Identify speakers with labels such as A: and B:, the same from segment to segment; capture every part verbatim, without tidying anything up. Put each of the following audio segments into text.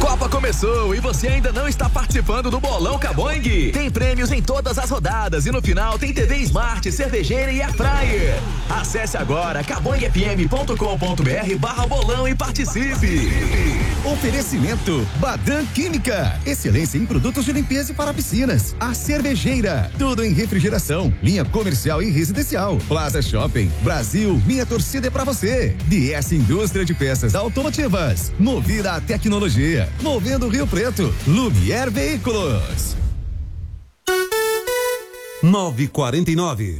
A: Copa começou e você ainda não está participando do Bolão Caboing? Tem prêmios em todas as rodadas e no final tem T V Smart, cervejeira e airfryer. Acesse agora caboing f m ponto com ponto b r barra bolão e participe.
B: Oferecimento Badan Química, excelência em produtos de limpeza e para piscinas. A Cervejeira, tudo em refrigeração, linha comercial e residencial. Plaza Shopping, Brasil, minha torcida é pra você. D S Indústria de Peças Automotivas, movida à tecnologia, movendo Rio Preto. Lumière Veículos.
C: nove e quarenta e nove.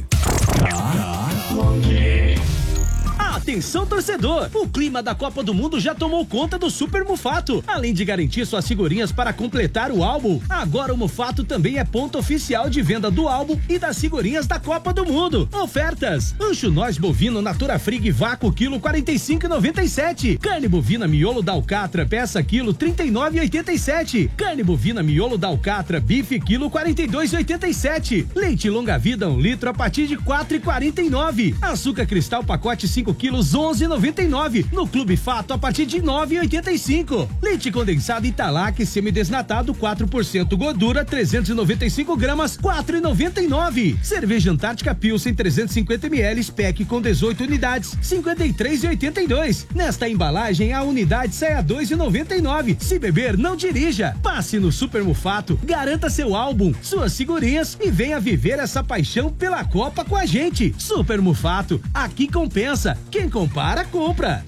D: Atenção, torcedor! O clima da Copa do Mundo já tomou conta do Super Mufato. Além de garantir suas figurinhas para completar o álbum, agora o Mufato também é ponto oficial de venda do álbum e das figurinhas da Copa do Mundo. Ofertas: ancho nós bovino Natura Frig vácuo quilo quarenta e cinco e noventa e sete. Carne bovina miolo da Alcatra peça quilo trinta e nove e oitenta e sete. Carne bovina miolo da Alcatra bife quilo quarenta e dois e oitenta e sete. Leite longa vida um litro a partir de quatro e quarenta e nove. Açúcar cristal pacote cinco quilos onze e noventa e nove. No Clube Fato a partir de nove e oitenta e cinco. Leite condensado Italac semidesnatado quatro por cento gordura trezentos e noventa e cinco gramas quatro e noventa e nove. Cerveja Antártica Pilsen trezentos e cinquenta mililitros pack com dezoito unidades cinquenta e três e oitenta e dois. Nesta embalagem a unidade sai a dois e noventa e nove. Se beber não dirija. Passe no Super Mufato, garanta seu álbum, suas figurinhas e venha viver essa paixão pela Copa com a gente. Super Mufato, aqui compensa. Quem compara, compra.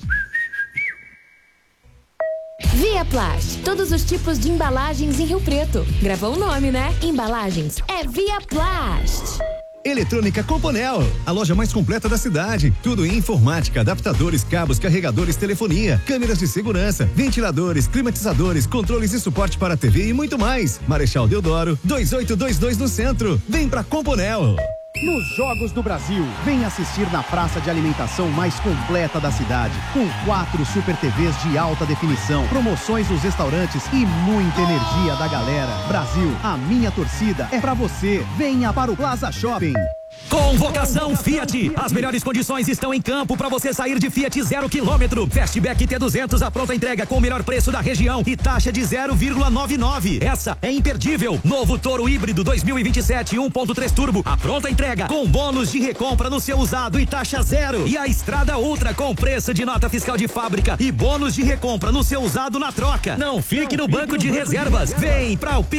E: Via Plast, todos os tipos de embalagens em Rio Preto. Gravou o nome, né? Embalagens é Via Plast.
B: Eletrônica Componel, a loja mais completa da cidade. Tudo em informática, adaptadores, cabos, carregadores, telefonia, câmeras de segurança, ventiladores, climatizadores, controles e suporte para T V e muito mais. Marechal Deodoro, dois oito dois dois no centro. Vem pra Componel.
F: Nos Jogos do Brasil, vem assistir na praça de alimentação mais completa da cidade, com quatro Super T Vs de alta definição, promoções nos restaurantes e muita energia da galera. Brasil, a minha torcida é pra você. Venha para o Plaza Shopping.
G: Convocação Fiat. As melhores condições estão em campo para você sair de Fiat zero quilômetro. Fastback T duzentos a pronta entrega com o melhor preço da região e taxa de zero vírgula noventa e nove. Essa é imperdível. Novo Toro híbrido dois mil e vinte e sete um ponto três turbo a pronta entrega com bônus de recompra no seu usado e taxa zero. E a Estrada Ultra com preço de nota fiscal de fábrica e bônus de recompra no seu usado na troca. Não fique no banco de reservas. Vem pra o